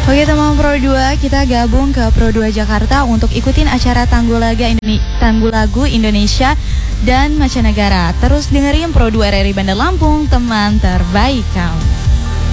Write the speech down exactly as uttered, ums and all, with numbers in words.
Oke teman Pro dua, kita gabung ke Pro dua Jakarta untuk ikutin acara Tanggul Laga Indone- Tanggul Lagu Indonesia dan Mancanegara. Terus dengerin Pro dua R R I Bandar Lampung, teman terbaik kamu.